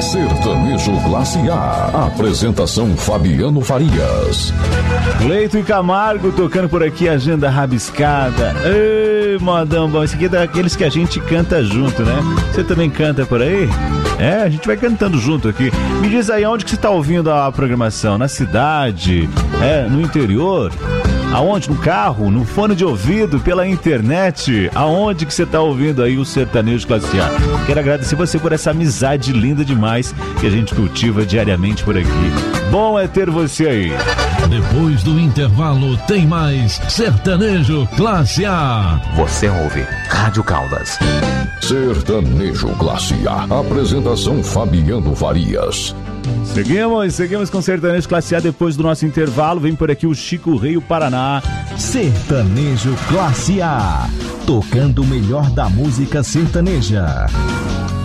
Sertanejo Classe A. Apresentação Fabiano Farias. Cleito e Camargo tocando por aqui, agenda rabiscada. Ei, modão bom. Esse aqui é daqueles que a gente canta junto, né? Você também canta por aí? É, a gente vai cantando junto aqui. Me diz aí, onde que você tá ouvindo a programação? Na cidade? No interior? Aonde? No carro? No fone de ouvido? Pela internet? Aonde que você tá ouvindo aí o Sertanejo Classe A? Quero agradecer você por essa amizade linda demais que a gente cultiva diariamente por aqui. Bom é ter você aí. Depois do intervalo tem mais Sertanejo Classe A. Você ouve Rádio Caldas. Sertanejo Classe A. Apresentação Fabiano Farias. Seguimos com Sertanejo Classe A depois do nosso intervalo. Vem por aqui o Chico Rei, o Paraná. Sertanejo Classe A, tocando o melhor da música sertaneja.